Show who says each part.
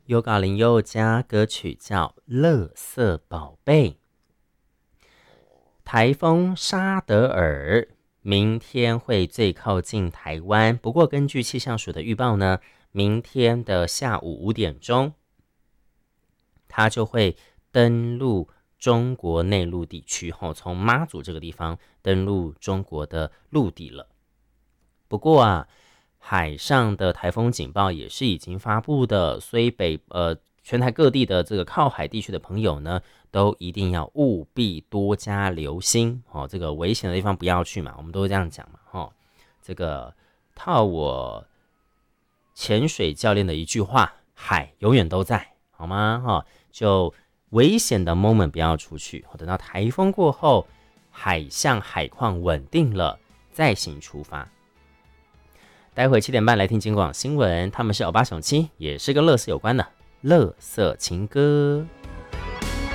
Speaker 1: 尤高林宥嘉歌曲叫《垃圾宝贝》。台风沙德尔明天会最靠近台湾，不过根据气象署的预报呢，明天的下午5点钟，它就会登陆中国内陆地区，从妈祖这个地方登陆中国的陆地了。不过啊，海上的台风警报也是已经发布的，所以全台各地的这个靠海地区的朋友呢，都一定要务必多加留心这个危险的地方不要去嘛，我们都会这样讲嘛这个套我潜水教练的一句话，海永远都在，好吗就危险的 moment 不要出去，等到台风过后，海象海况稳定了再行出发。待会7点半来听金广新闻，他们是欧巴熊七，也是跟垃圾有关的垃圾情歌。